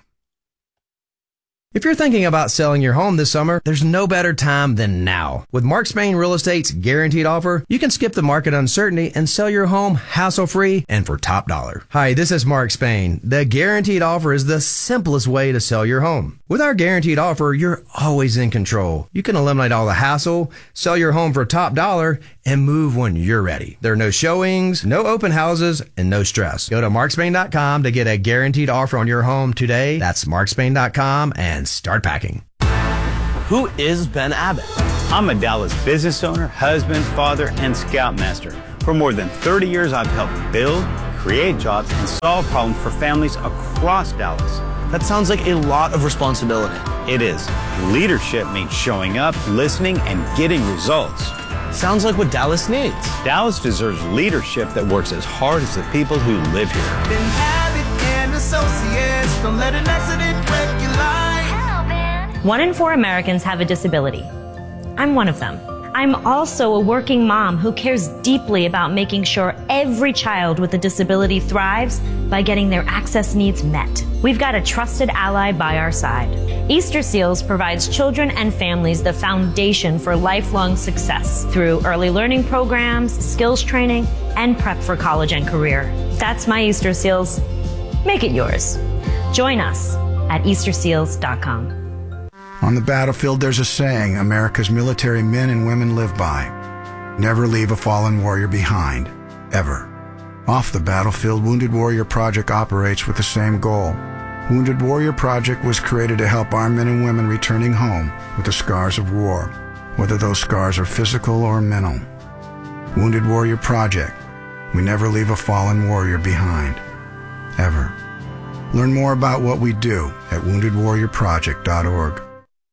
If you're thinking about selling your home this summer, there's no better time than now. With Mark Spain Real Estate's guaranteed offer, you can skip the market uncertainty and sell your home hassle-free and for top dollar. Hi, this is Mark Spain. The guaranteed offer is the simplest way to sell your home. With our guaranteed offer, you're always in control. You can eliminate all the hassle, sell your home for top dollar, and move when you're ready. There are no showings, no open houses, and no stress. Go to mark spain dot com to get a guaranteed offer on your home today. That's mark spain dot com and start packing. Who is Ben Abbott? I'm a Dallas business owner, husband, father, and scoutmaster. For more than thirty years, I've helped build, create jobs, and solve problems for families across Dallas. That sounds like a lot of responsibility. It is. Leadership means showing up, listening, and getting results. Sounds like what Dallas needs. Dallas deserves leadership that works as hard as the people who live here. Ben Abbott and Associates, don't let an accident wreck your life. Hello, Ben. One in four Americans have a disability. I'm one of them. I'm also a working mom who cares deeply about making sure every child with a disability thrives by getting their access needs met. We've got a trusted ally by our side. Easter Seals provides children and families the foundation for lifelong success through early learning programs, skills training, and prep for college and career. That's my Easter Seals. Make it yours. Join us at easter seals dot com. On the battlefield, there's a saying America's military men and women live by. Never leave a fallen warrior behind, ever. Off the battlefield, Wounded Warrior Project operates with the same goal. Wounded Warrior Project was created to help our men and women returning home with the scars of war, whether those scars are physical or mental. Wounded Warrior Project. We never leave a fallen warrior behind, ever. Learn more about what we do at wounded warrior project dot org.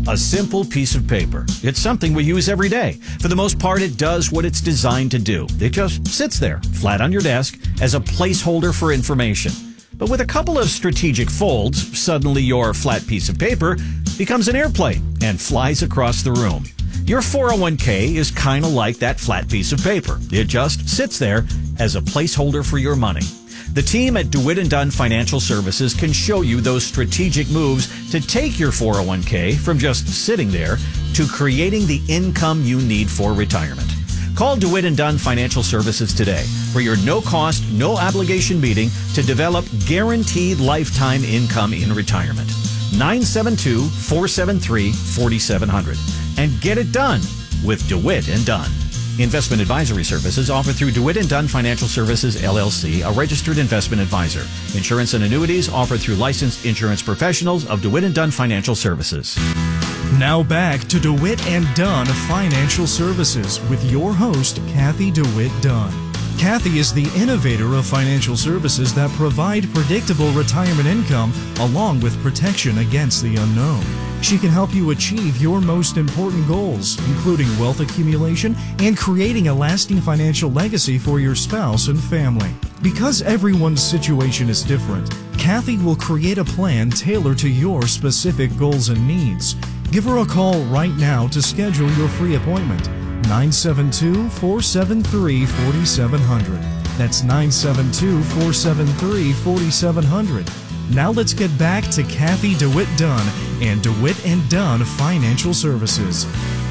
A simple piece of paper. It's something we use every day. For the most part, it does what it's designed to do. It just sits there, flat on your desk, as a placeholder for information. But with a couple of strategic folds, suddenly your flat piece of paper becomes an airplane and flies across the room. Your four oh one k is kind of like that flat piece of paper. It just sits there as a placeholder for your money. The team at DeWitt and Dunn Financial Services can show you those strategic moves to take your four oh one k from just sitting there to creating the income you need for retirement. Call DeWitt and Dunn Financial Services today for your no-cost, no-obligation meeting to develop guaranteed lifetime income in retirement. nine seven two, four seven three, four seven zero zero. And get it done with DeWitt and Dunn. Investment advisory services offered through DeWitt and Dunn Financial Services, L L C, a registered investment advisor. Insurance and annuities offered through licensed insurance professionals of DeWitt and Dunn Financial Services. Now back to DeWitt and Dunn Financial Services with your host, Kathy DeWitt Dunn. Kathy is the innovator of financial services that provide predictable retirement income along with protection against the unknown. She can help you achieve your most important goals, including wealth accumulation and creating a lasting financial legacy for your spouse and family. Because everyone's situation is different, Kathy will create a plan tailored to your specific goals and needs. Give her a call right now to schedule your free appointment. nine seven two, four seven three, four seven zero zero. That's nine seven two, four seven three, four seven zero zero. Now let's get back to Kathy DeWitt Dunn and DeWitt and Dunn Financial Services.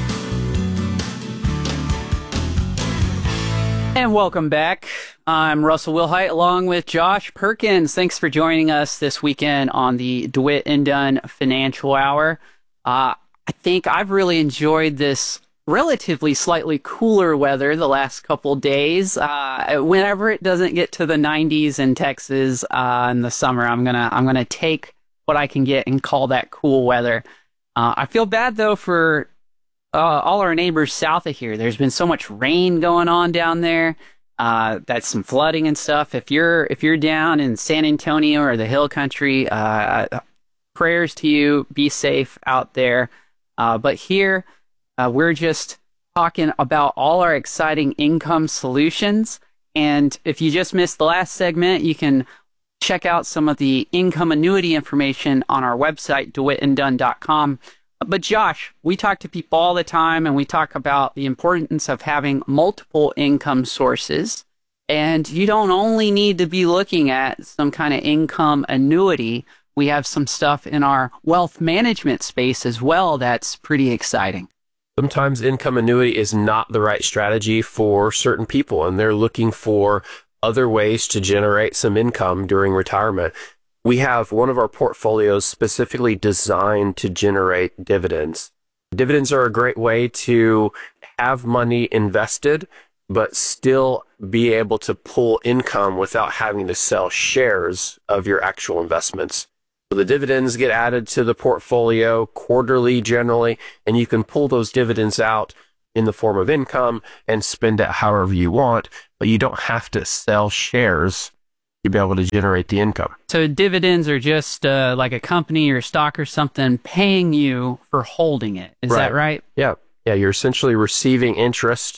And welcome back. I'm Russell Wilhite along with Josh Perkins. Thanks for joining us this weekend on the DeWitt and Dunn Financial Hour. Uh, I think I've really enjoyed this relatively slightly cooler weather the last couple days. Uh, whenever it doesn't get to the nineties in Texas uh, in the summer, I'm gonna I'm gonna take what I can get and call that cool weather. Uh, I feel bad though for uh, all our neighbors south of here. There's been so much rain going on down there. Uh, that's some flooding and stuff. If you're if you're down in San Antonio or the Hill Country, uh, prayers to you. Be safe out there. Uh, but here. Uh, we're just talking about all our exciting income solutions. And if you just missed the last segment, you can check out some of the income annuity information on our website, dewitt and dunn dot com. But Josh, we talk to people all the time, and we talk about the importance of having multiple income sources. And you don't only need to be looking at some kind of income annuity. We have some stuff in our wealth management space as well that's pretty exciting. Sometimes income annuity is not the right strategy for certain people, and they're looking for other ways to generate some income during retirement. We have one of our portfolios specifically designed to generate dividends. Dividends are a great way to have money invested, but still be able to pull income without having to sell shares of your actual investments. So the dividends get added to the portfolio quarterly generally, and you can pull those dividends out in the form of income and spend it however you want, but you don't have to sell shares to be able to generate the income. So dividends are just uh, like a company or stock or something paying you for holding it. Is right. that right? Yeah. Yeah, you're essentially receiving interest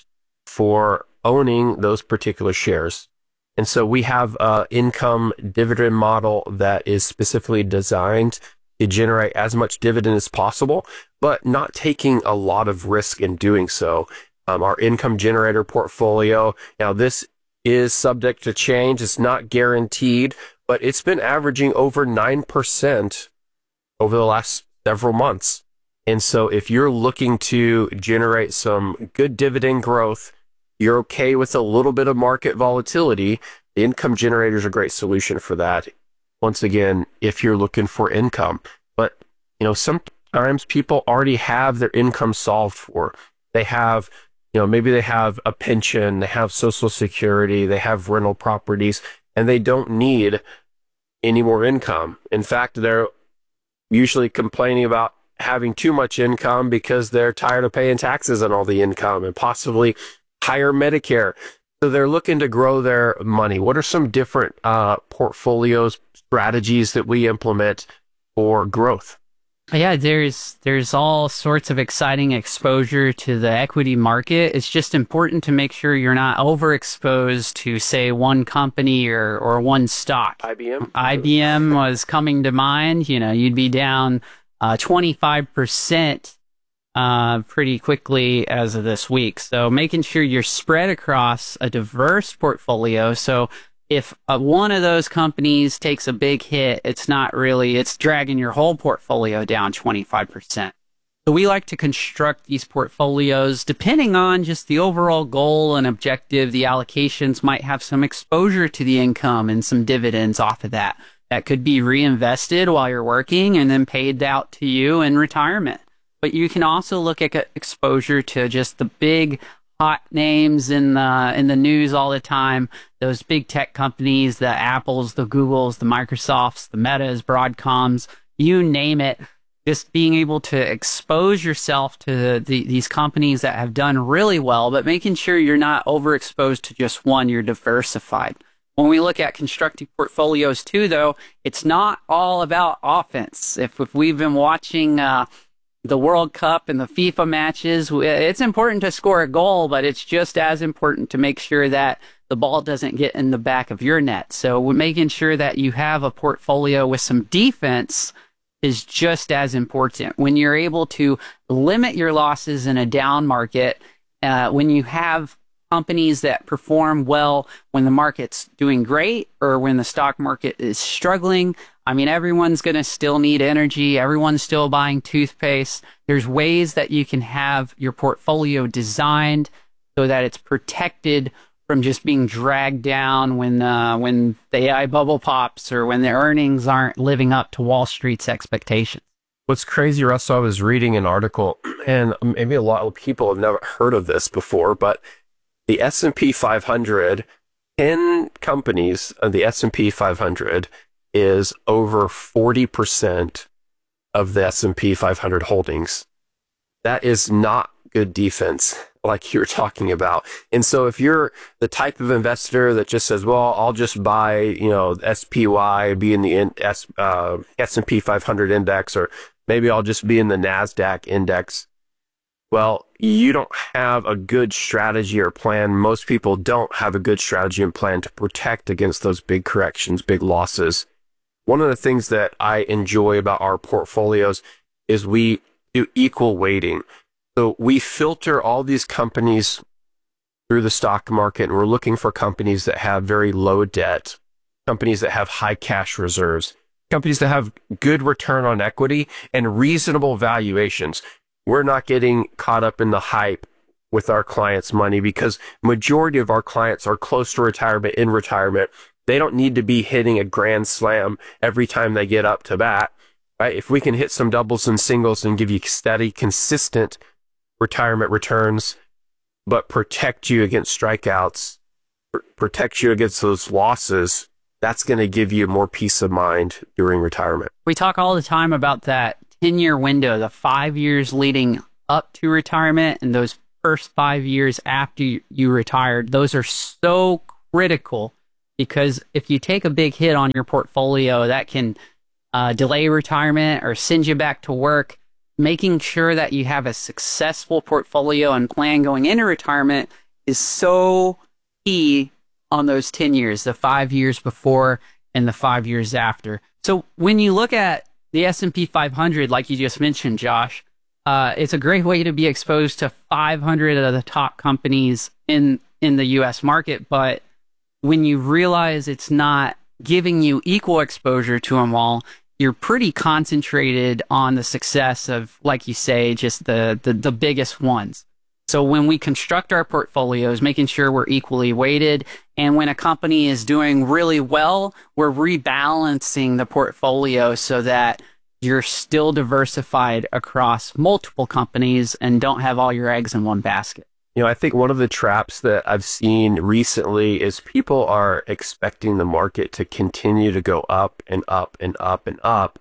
for owning those particular shares. And so we have an income dividend model that is specifically designed to generate as much dividend as possible, but not taking a lot of risk in doing so. Um, our income generator portfolio, now this is subject to change. It's not guaranteed, but it's been averaging over nine percent over the last several months. And so if you're looking to generate some good dividend growth, you're okay with a little bit of market volatility, the income generator is a great solution for that. Once again, if you're looking for income. But, you know, sometimes people already have their income solved for. They have, you know, maybe they have a pension, they have Social Security, they have rental properties, and they don't need any more income. In fact, they're usually complaining about having too much income because they're tired of paying taxes on all the income and possibly higher Medicare. So they're looking to grow their money. What are some different uh, portfolios, strategies that we implement for growth? Yeah, there's there's all sorts of exciting exposure to the equity market. It's just important to make sure you're not overexposed to, say, one company or, or one stock. I B M? I B M was coming to mind. You know, you'd be down uh, twenty-five percent uh, pretty quickly as of this week. So making sure you're spread across a diverse portfolio. So if uh, one of those companies takes a big hit, it's not really, it's dragging your whole portfolio down twenty-five percent. So we like to construct these portfolios depending on just the overall goal and objective. The allocations might have some exposure to the income and some dividends off of that. That could be reinvested while you're working and then paid out to you in retirement. But you can also look at exposure to just the big hot names in the in the news all the time, those big tech companies, the Apples, the Googles, the Microsofts, the Metas, Broadcoms, you name it. Just being able to expose yourself to the, the, these companies that have done really well, but making sure you're not overexposed to just one, you're diversified. When we look at constructing portfolios too, though, it's not all about offense. If, if we've been watching uh, the World Cup and the FIFA matches, it's important to score a goal, but it's just as important to make sure that the ball doesn't get in the back of your net. So we're making sure that you have a portfolio with some defense is just as important. When you're able to limit your losses in a down market, uh, when you have companies that perform well when the market's doing great or when the stock market is struggling, I mean, everyone's going to still need energy. Everyone's still buying toothpaste. There's ways that you can have your portfolio designed so that it's protected from just being dragged down when uh, when the A I bubble pops or when the earnings aren't living up to Wall Street's expectations. What's crazy, Russell, I was reading an article, and maybe a lot of people have never heard of this before, but the S and P five hundred, ten companies of the S and P five hundred is over forty percent of the S and P five hundred holdings. That is not good defense like you're talking about. And so if you're the type of investor that just says, well, I'll just buy, you know, S P Y, be in the in, S, uh, S and P five hundred index, or maybe I'll just be in the NASDAQ index. Well, you don't have a good strategy or plan. Most people don't have a good strategy and plan to protect against those big corrections, big losses. One of the things that I enjoy about our portfolios is we do equal weighting. So we filter all these companies through the stock market, and we're looking for companies that have very low debt, companies that have high cash reserves, companies that have good return on equity and reasonable valuations. We're not getting caught up in the hype with our clients' money because majority of our clients are close to retirement, in retirement. They don't need to be hitting a grand slam every time they get up to bat, right? If we can hit some doubles and singles and give you steady, consistent retirement returns, but protect you against strikeouts, pr- protect you against those losses, that's going to give you more peace of mind during retirement. We talk all the time about that ten-year window, the five years leading up to retirement and those first five years after you, you retired. Those are so critical because if you take a big hit on your portfolio, that can uh, delay retirement or send you back to work. Making sure that you have a successful portfolio and plan going into retirement is so key on those ten years, the five years before and the five years after. So when you look at the S and P five hundred, like you just mentioned, Josh, uh, it's a great way to be exposed to five hundred of the top companies in, in the U S market. But when you realize it's not giving you equal exposure to them all, you're pretty concentrated on the success of, like you say, just the, the, the biggest ones. So when we construct our portfolios, making sure we're equally weighted, and when a company is doing really well, we're rebalancing the portfolio so that you're still diversified across multiple companies and don't have all your eggs in one basket. You know, I think one of the traps that I've seen recently is people are expecting the market to continue to go up and up and up and up.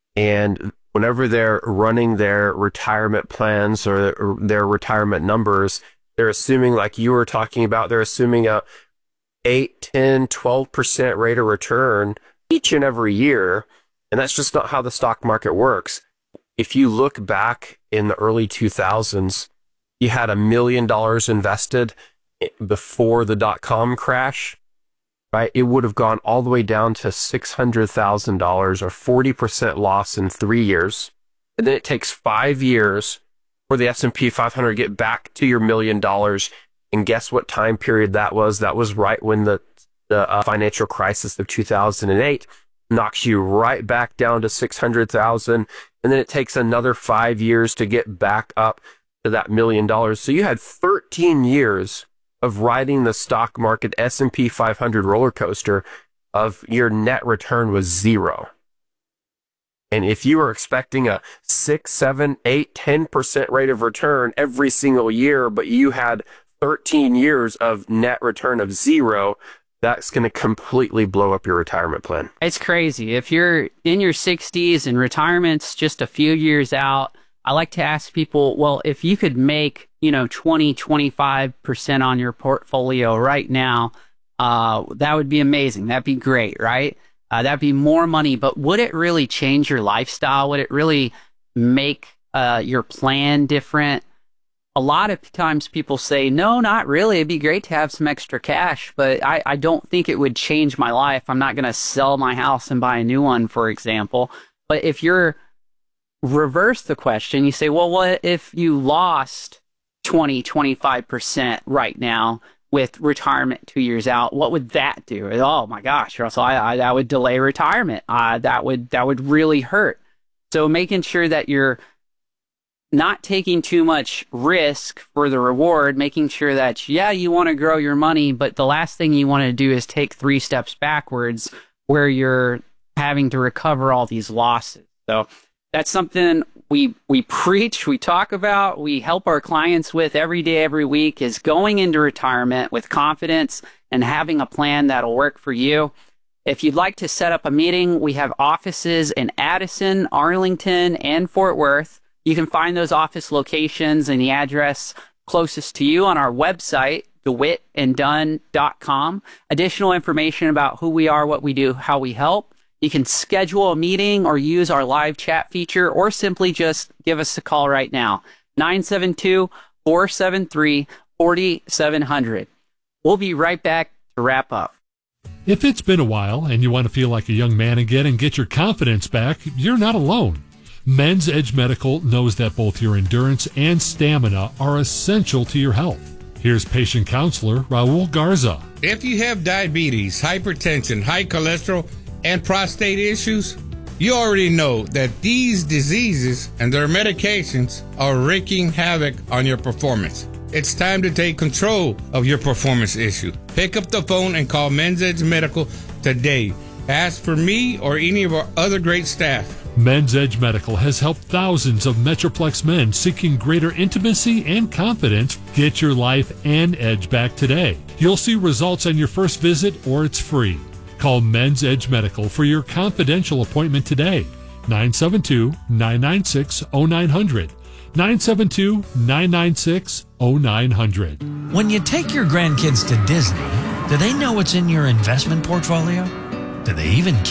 And whenever they're running their retirement plans or their retirement numbers, they're assuming, like you were talking about, they're assuming a eight, ten, twelve percent rate of return each and every year. And that's just not how the stock market works. if you look back in the early two thousands, you had a million dollars invested before the dot-com crash, right? It would have gone all the way down to six hundred thousand dollars or forty percent loss in three years. And then it takes five years for the S and P five hundred to get back to your million dollars. And guess what time period that was? That was right when the, the uh, financial crisis of two thousand eight knocks you right back down to six hundred thousand. And then it takes another five years to get back up to that million dollars. So you had thirteen years of riding the stock market S and P five hundred roller coaster of your net return was zero. And if you were expecting a six, seven, eight, ten percent rate of return every single year, but you had thirteen years of net return of zero, that's going to completely blow up your retirement plan. It's crazy. If you're in your sixties and retirement's just a few years out, I like to ask people, well, if you could make, you know, twenty, twenty-five percent on your portfolio right now, uh, that would be amazing. That'd be great, right? Uh, that'd be more money, but would it really change your lifestyle? Would it really make uh, your plan different? A lot of times people say, no, not really. It'd be great to have some extra cash, but I, I don't think it would change my life. I'm not going to sell my house and buy a new one, for example. But if you're reverse the question, you say, well, what if you lost twenty, twenty-five percent right now with retirement two years out? What would that do? Oh my gosh, Russell, I, I, that would delay retirement. Uh, that would that would really hurt. So making sure that you're not taking too much risk for the reward, making sure that, yeah, you want to grow your money, but the last thing you want to do is take three steps backwards where you're having to recover all these losses. So that's something we we preach, we talk about, we help our clients with every day, every week, is going into retirement with confidence and having a plan that'll work for you. If you'd like to set up a meeting, we have offices in Addison, Arlington, and Fort Worth. You can find those office locations and the address closest to you on our website, dewitt and dunn dot com. Additional information about who we are, what we do, how we help. You can schedule a meeting or use our live chat feature, or simply just give us a call right now, nine seven two, four seven three, four seven zero zero. We'll be right back to wrap up. If it's been a while and you want to feel like a young man again and get your confidence back, you're not alone. Men's Edge Medical knows that both your endurance and stamina are essential to your health. Here's patient counselor Raul Garza. If you have diabetes, hypertension, high cholesterol, and prostate issues, you already know that these diseases and their medications are wreaking havoc on your performance. It's time to take control of your performance issue. Pick up the phone and call Men's Edge Medical today. Ask for me or any of our other great staff. Men's Edge Medical has helped thousands of Metroplex men seeking greater intimacy and confidence. Get your life and edge back today. You'll see results on your first visit, or it's free. Call Men's Edge Medical for your confidential appointment today. nine seven two, nine nine six, zero nine zero zero. nine seven two, nine nine six, zero nine zero zero. When you take your grandkids to Disney, do they know what's in your investment portfolio? Do they even